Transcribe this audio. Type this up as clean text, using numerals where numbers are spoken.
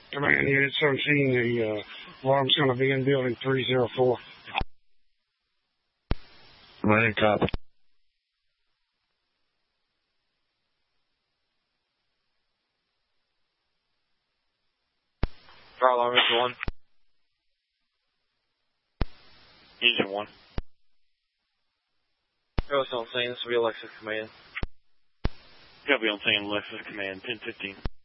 Command unit 17, the alarm's going to be in building 304. Command, copy. Fire alarm is 1. User 1. Go on scene, this will be Alexis Command. Copy on scene, Alexis Command, 1015.